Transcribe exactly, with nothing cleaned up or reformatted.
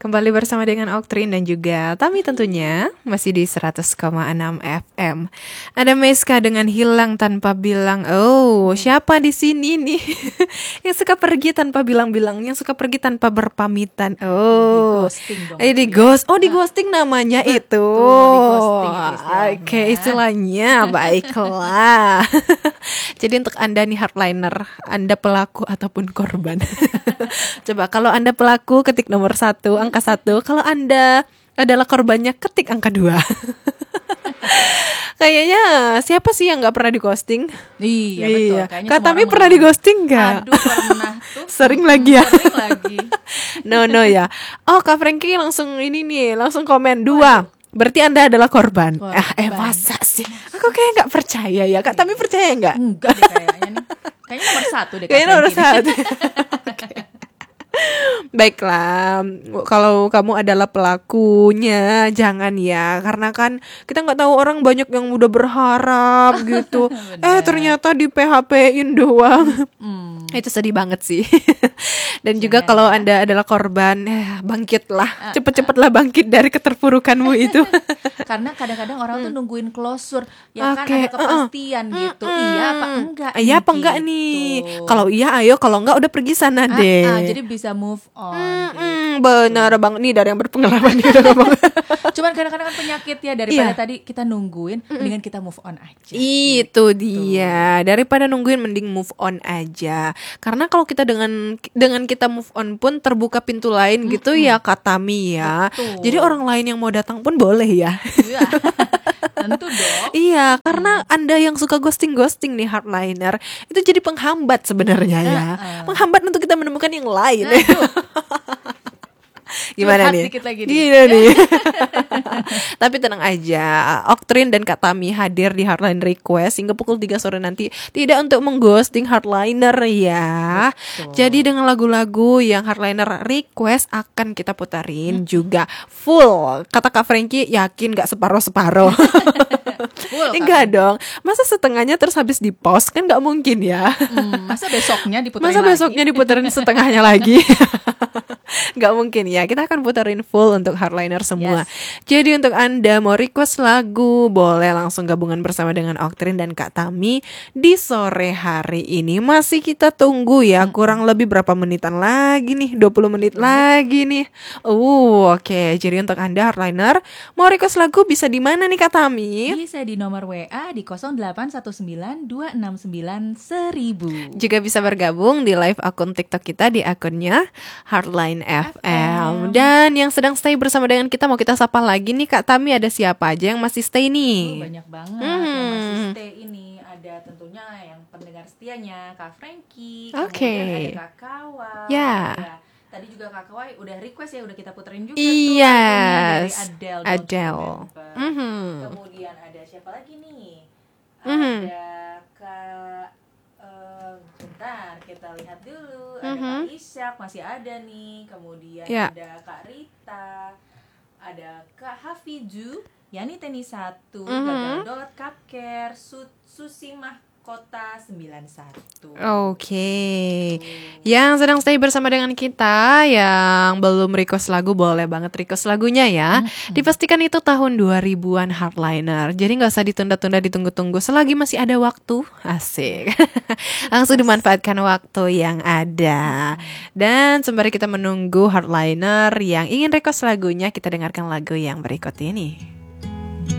Kembali bersama dengan Oktrin dan juga Tami tentunya masih di seratus koma enam F M. Ada Meska dengan hilang tanpa bilang. Oh, siapa di sini nih yang suka pergi tanpa bilang-bilang, yang suka pergi tanpa berpamitan. Oh, di eh di ghost. Oh, di ghosting namanya itu. Oke, okay, istilahnya baiklah. Jadi untuk Anda nih hardliner, Anda pelaku ataupun korban. Coba kalau Anda pelaku ketik nomor satu, angka satu. Kalau Anda adalah korbannya ketik angka dua. Kayaknya siapa sih yang nggak pernah di ghosting? Iya, betul. Kayaknya Kak Tami pernah di ghosting nggak? Aduh, pernah tuh. Sering lagi ya. Sering lagi. No no ya. Oh, Kak Frankie langsung ini nih, langsung komen dua. Berarti Anda adalah korban. korban. Ah, eh masa sih? Aku kayak nggak percaya ya, Kak. Tami percaya nggak? Enggak deh kayaknya nih. Kayaknya nomor satu deh. Kayaknya nomor satu. Baiklah, kalau kamu adalah pelakunya jangan ya, karena kan kita nggak tahu, orang banyak yang udah berharap gitu. eh ternyata di P H P-in doang. hmm. Itu sedih banget sih. Dan jangan juga kalau ya. Anda adalah korban, eh, bangkitlah, cepet-cepetlah bangkit dari keterpurukanmu itu. Karena kadang-kadang orang hmm. tuh nungguin closure, ya okay. kan ada kepastian uh, gitu. Uh, iya apa enggak? Iya apa enggak gitu. nih? Kalau iya ayo, kalau enggak udah pergi sana uh, deh. Uh, jadi bisa move on. Mm, gitu. mm, benar bang, nih dari yang berpengalaman nih udah ngomong. Cuman kadang-kadang kan penyakit ya, daripada yeah. tadi kita nungguin, mm-mm. mendingan kita move on aja. Itu gitu. Dia, daripada nungguin mending move on aja. Karena kalau kita dengan dengan kita move on pun terbuka pintu lain mm-hmm. gitu ya Kak Tami ya. Betul. Jadi orang lain yang mau datang pun boleh ya. Iya. Tentu dong. Iya, karena hmm. Anda yang suka ghosting-ghosting nih hardliner, itu jadi penghambat sebenarnya ya. Uh, uh. Penghambat untuk kita menemukan yang lain. Nah, gimana nih? Lagi nih? Gila nih. Tapi tenang aja, Oktrin dan Kak Tami hadir di Hardline Request hingga pukul tiga sore nanti, tidak untuk mengghosting hardliner ya. Betul. Jadi dengan lagu-lagu yang hardliner request akan kita putarin hmm. juga full. Kata Kak Frankie, yakin gak separoh-separoh? Full, enggak dong. Masa setengahnya terus habis di post, kan gak mungkin ya. Hmm, masa besoknya diputerin Masa lagi? besoknya diputerin setengahnya lagi? Gak mungkin ya, kita akan putarin full untuk hardliner semua. Yes. Jadi untuk Anda mau request lagu, boleh langsung gabungan bersama dengan Oktrin dan Kak Tami di sore hari ini. Masih kita tunggu ya, kurang lebih berapa menitan lagi nih, dua puluh menit lagi nih. Uh, oke. Okay. Jadi untuk Anda hardliner mau request lagu bisa di mana nih Kak Tami? Bisa di nomor W A di nol delapan satu sembilan dua enam sembilan seribu. Juga bisa bergabung di live akun TikTok kita di akunnya Hardline F M. Dan yang sedang stay bersama dengan kita, mau kita sapa lagi nih Kak Tami, ada siapa aja yang masih stay nih? Oh, banyak banget hmm. yang masih stay ini. Ada tentunya yang pendengar setianya Kak Frankie, okay. kemudian ada Kak Kawa. Ya. Ya. Tadi juga Kak Kawai udah request ya, udah kita puterin juga yes. tuh dari Adele. Adele. Mm-hmm. Kemudian ada siapa lagi nih? Mm-hmm. Ada Kak, uh, bentar kita lihat dulu. Ada mm-hmm. Kak Isyak masih ada nih. Kemudian yeah. ada Kak Rita, ada Kak Hafiju, Yani Teni satu, mm-hmm. Gagal Dot, Kapker, Su- Susimah Kota sembilan satu. Oke. Okay. Yang sedang stay bersama dengan kita, yang belum request lagu, boleh banget request lagunya ya. Mm-hmm. Dipastikan itu tahun dua ribuan hardliner. Jadi gak usah ditunda-tunda, ditunggu-tunggu, selagi masih ada waktu. Asik. Langsung dimanfaatkan waktu yang ada. Dan sembari kita menunggu hardliner yang ingin request lagunya, kita dengarkan lagu yang berikut ini.